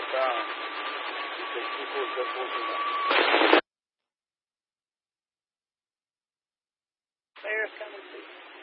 down. The people just walking up. Mayor's coming, please.